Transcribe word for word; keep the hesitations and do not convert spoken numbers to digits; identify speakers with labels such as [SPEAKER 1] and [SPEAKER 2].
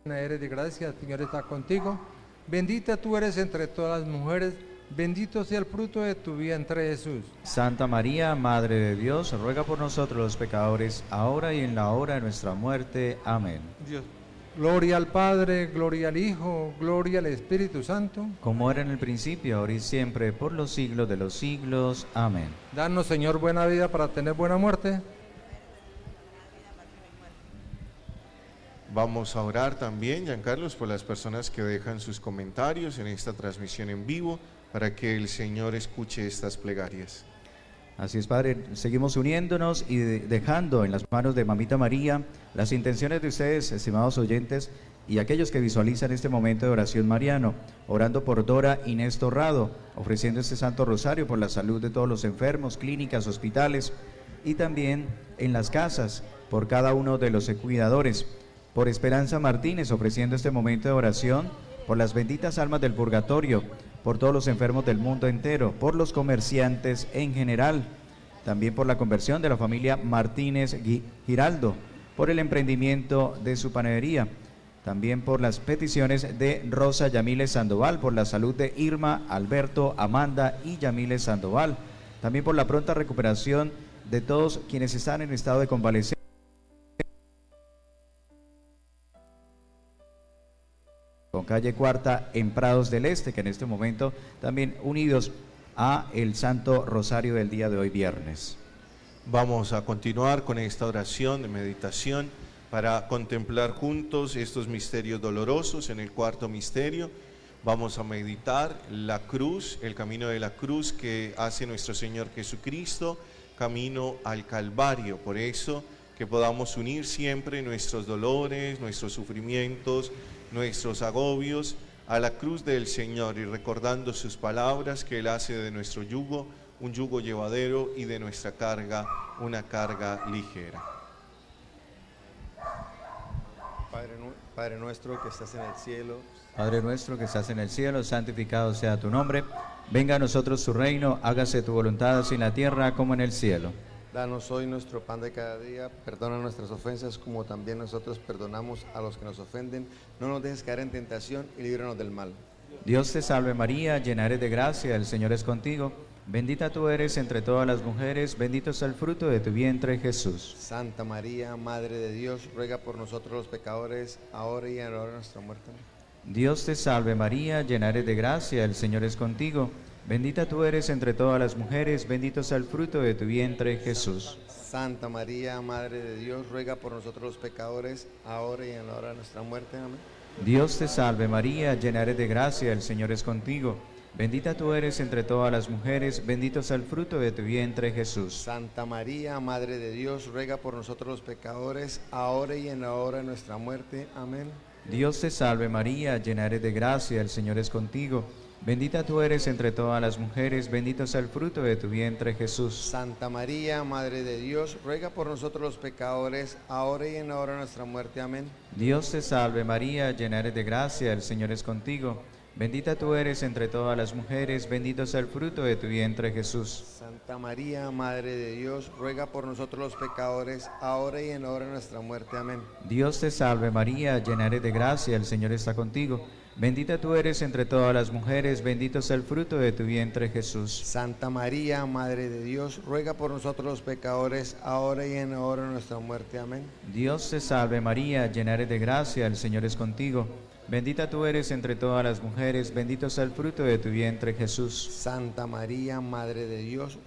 [SPEAKER 1] Eres de gracia, el Señor está contigo. Bendita tú eres entre todas las mujeres, bendito sea el fruto de tu vientre, Jesús.
[SPEAKER 2] Santa María, Madre de Dios, ruega por nosotros los pecadores, ahora y en la hora de nuestra muerte. Amén.
[SPEAKER 1] Dios. Gloria al Padre, gloria al Hijo, gloria al Espíritu Santo.
[SPEAKER 2] Como era en el principio, ahora y siempre, por los siglos de los siglos. Amén.
[SPEAKER 1] Danos, Señor, buena vida para tener buena muerte.
[SPEAKER 3] Vamos a orar también, Giancarlos, por las personas que dejan sus comentarios en esta transmisión en vivo, para que el Señor escuche estas plegarias.
[SPEAKER 2] Así es, Padre, seguimos uniéndonos y de- dejando en las manos de Mamita María las intenciones de ustedes, estimados oyentes, y aquellos que visualizan este momento de oración mariano, orando por Dora Inés Torrado, ofreciendo este Santo Rosario por la salud de todos los enfermos, clínicas, hospitales, y también en las casas, por cada uno de los cuidadores. Por Esperanza Martínez, ofreciendo este momento de oración, por las benditas almas del purgatorio, por todos los enfermos del mundo entero, por los comerciantes en general, también por la conversión de la familia Martínez Gui- Giraldo, por el emprendimiento de su panadería, también por las peticiones de Rosa Yamiles Sandoval, por la salud de Irma, Alberto, Amanda y Yamiles Sandoval, también por la pronta recuperación de todos quienes están en estado de convalecencia con calle Cuarta en Prados del Este, que en este momento también unidos a el Santo Rosario del día de hoy viernes.
[SPEAKER 3] Vamos a continuar con esta oración de meditación para contemplar juntos estos misterios dolorosos. En el cuarto misterio vamos a meditar la cruz, el camino de la cruz que hace nuestro Señor Jesucristo, camino al Calvario. Por eso que podamos unir siempre nuestros dolores, nuestros sufrimientos, nuestros agobios a la cruz del Señor, y recordando sus palabras, que Él hace de nuestro yugo un yugo llevadero y de nuestra carga una carga ligera.
[SPEAKER 4] Padre, nu- Padre nuestro que estás en el cielo,
[SPEAKER 2] Padre nuestro que estás en el cielo, santificado sea tu nombre. Venga a nosotros tu reino, hágase tu voluntad así en la tierra como en el cielo.
[SPEAKER 4] danos hoy nuestro pan de cada día, perdona nuestras ofensas como también nosotros perdonamos a los que nos ofenden. No nos dejes caer en tentación y líbranos del mal.
[SPEAKER 2] Dios te salve María, llena eres de gracia, el Señor es contigo. Bendita tú eres entre todas las mujeres, bendito es el fruto de tu vientre, Jesús.
[SPEAKER 4] Santa María, Madre de Dios, ruega por nosotros los pecadores, ahora y en la hora de nuestra muerte.
[SPEAKER 2] Dios te salve María, llena eres de gracia, el Señor es contigo. Bendita tú eres entre todas las mujeres, bendito es el fruto de tu vientre, Jesús.
[SPEAKER 4] Santa María, Madre de Dios, ruega por nosotros los pecadores, ahora y en la hora de nuestra muerte. Amén.
[SPEAKER 2] Dios te salve María, llena eres de gracia, el Señor es contigo. Bendita tú eres entre todas las mujeres, bendito es el fruto de tu vientre, Jesús.
[SPEAKER 4] Santa María, Madre de Dios, ruega por nosotros los pecadores, ahora y en la hora de nuestra muerte. Amén.
[SPEAKER 2] Dios te salve María, llena eres de gracia, el Señor es contigo. Bendita tú eres entre todas las mujeres, bendito es el fruto de tu vientre, Jesús.
[SPEAKER 4] Santa María, Madre de Dios, ruega por nosotros los pecadores, ahora y en la hora de nuestra muerte. Amén.
[SPEAKER 2] Dios te salve María, llena eres de gracia, el Señor es contigo. Bendita tú eres entre todas las mujeres, bendito es el fruto de tu vientre, Jesús.
[SPEAKER 4] Santa María, Madre de Dios, ruega por nosotros los pecadores, ahora y en la hora de nuestra muerte. Amén.
[SPEAKER 2] Dios te salve María, llena eres de gracia, el Señor está contigo. Bendita tú eres entre todas las mujeres, bendito es el fruto de tu vientre, Jesús.
[SPEAKER 4] Santa María, Madre de Dios, ruega por nosotros los pecadores, ahora y en la hora de nuestra muerte. Amén.
[SPEAKER 2] Dios te salve María, llena eres de gracia, el Señor es contigo. Bendita tú eres entre todas las mujeres, bendito es el fruto de tu vientre, Jesús.
[SPEAKER 4] Santa María, Madre de Dios,